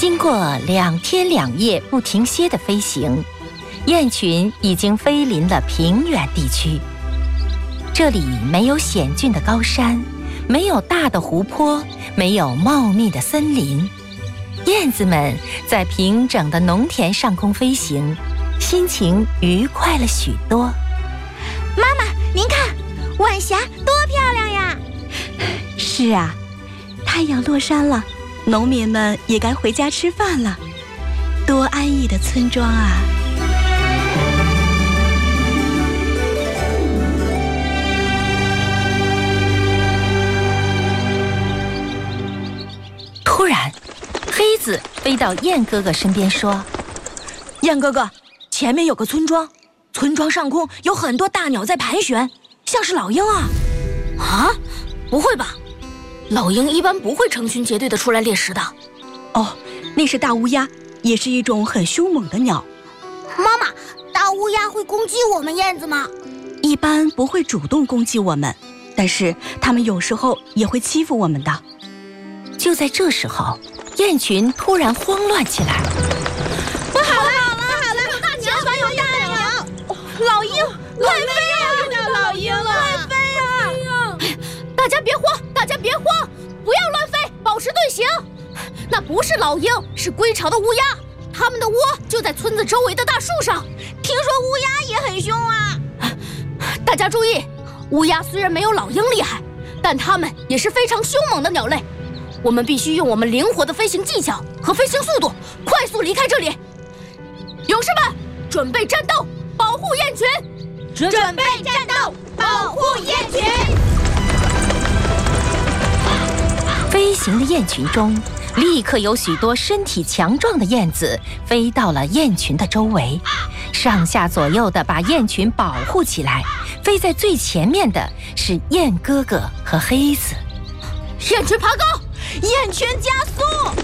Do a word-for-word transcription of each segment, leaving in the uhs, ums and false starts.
经过两天两夜不停歇的飞行，雁群已经飞临了平原地区。这里没有险峻的高山，没有大的湖泊，没有茂密的森林。燕子们在平整的农田上空飞行，心情愉快了许多。 妈妈，您看，晚霞多漂亮呀！ 是啊，太阳落山了，农民们也该回家吃饭了。多安逸的村庄啊！ 突然，黑子飞到燕哥哥身边说：“ 燕哥哥，前面有个村庄，村庄上空有很多大鸟在盘旋，像是老鹰啊！” 啊，不会吧？老鹰一般不会成群结队的出来猎食的。 哦，那是大乌鸦，也是一种很凶猛的鸟。 妈妈，大乌鸦会攻击我们燕子吗？ 一般不会主动攻击我们，但是它们有时候也会欺负我们的。 就在这时候，雁群突然慌乱起来。 不好了，好了，好了，大前方有大鸟！老鹰，快飞呀！老鹰了，快飞呀！ 大家别慌，大家别慌，不要乱飞，保持队形。那不是老鹰，是归巢的乌鸦，它们的窝就在村子周围的大树上。 听说乌鸦也很凶啊！ 大家注意，乌鸦虽然没有老鹰厉害，但它们也是非常凶猛的鸟类。我们必须用我们灵活的飞行技巧和飞行速度，快速离开这里。勇士们，准备战斗，保护雁群！ 准备战斗，保护雁群！ 飞行的雁群中，立刻有许多身体强壮的燕子飞到了雁群的周围，上下左右的把雁群保护起来。飞在最前面的是燕哥哥和黑子。 雁群爬高， 雁群加速！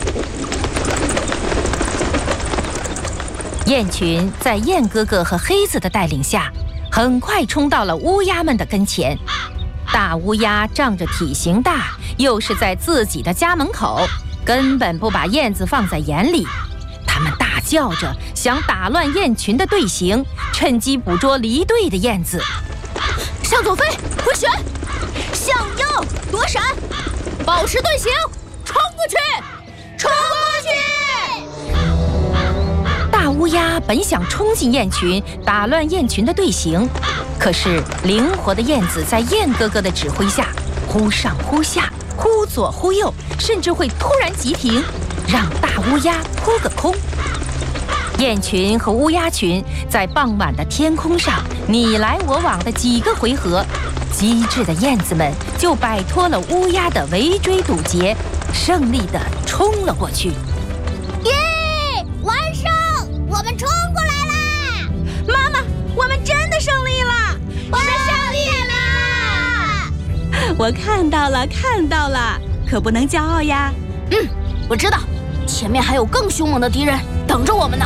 雁群在燕哥哥和黑子的带领下，很快冲到了乌鸦们的跟前。大乌鸦仗着体型大，又是在自己的家门口，根本不把燕子放在眼里。它们大叫着想打乱雁群的队形，趁机捕捉离队的燕子。 向左飞，回旋， 向右躲闪， 保持队形，冲过去， 冲过去！ 大乌鸦本想冲进雁群，打乱雁群的队形，可是灵活的燕子在燕哥哥的指挥下，忽上忽下，忽左忽右，甚至会突然急停，让大乌鸦扑个空。雁群和乌鸦群在傍晚的天空上你来我往的几个回合，机智的燕子们就摆脱了乌鸦的围追堵截，胜利地冲了过去。 耶！完胜！我们冲过来啦！妈妈，我们真的胜利了！我们胜利了！ 我看到了，看到了，可不能骄傲呀。 嗯，我知道，前面还有更凶猛的敌人等着我们呢。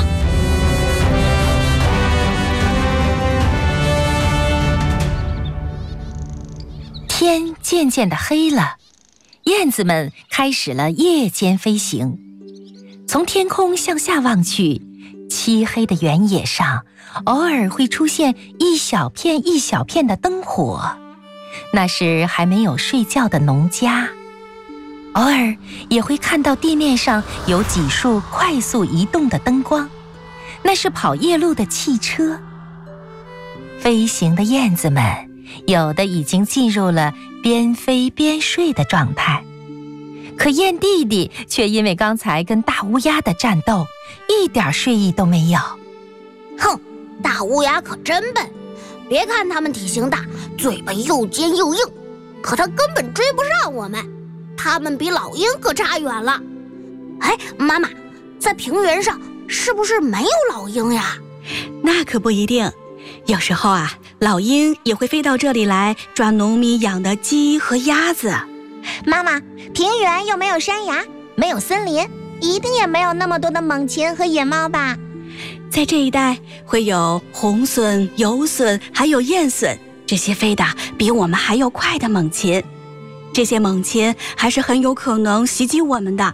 天渐渐的黑了，燕子们开始了夜间飞行。从天空向下望去，漆黑的原野上偶尔会出现一小片一小片的灯火，那是还没有睡觉的农家。偶尔也会看到地面上有几束快速移动的灯光，那是跑夜路的汽车。飞行的燕子们有的已经进入了边飞边睡的状态，可燕弟弟却因为刚才跟大乌鸦的战斗，一点睡意都没有。 哼，大乌鸦可真笨，别看它们体型大，嘴巴又尖又硬，可它根本追不上我们，它们比老鹰可差远了。哎，妈妈，在平原上是不是没有老鹰呀？ 那可不一定，有时候啊，老鹰也会飞到这里来抓农民养的鸡和鸭子。 妈妈，平原又没有山崖，没有森林，一定也没有那么多的猛禽和野猫吧？ 在这一带会有红隼、游隼还有雁隼，这些飞得比我们还要快的猛禽。这些猛禽还是很有可能袭击我们的，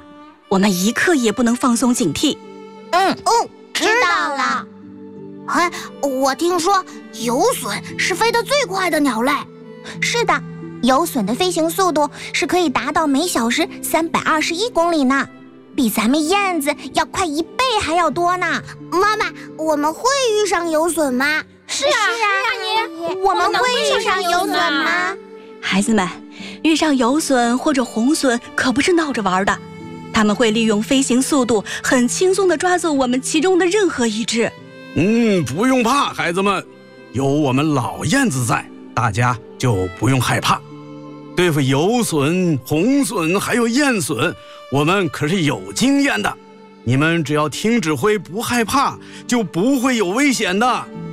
我们一刻也不能放松警惕。 嗯嗯，知道了。哎，我听说游隼是飞得最快的鸟类。 是的，游隼的飞行速度是可以达到每小时三百二十一公里呢，比咱们燕子要快一倍还要多呢。 妈妈，我们会遇上游隼吗？ 是啊，是啊，你，我们会遇上游隼吗？ 孩子们，遇上游隼或者红隼可不是闹着玩的，他们会利用飞行速度，很轻松地抓走我们其中的任何一只。 嗯，不用怕，孩子们，有我们老燕子在，大家就不用害怕。对付游隼、红隼还有燕隼，我们可是有经验的。你们只要听指挥，不害怕，就不会有危险的。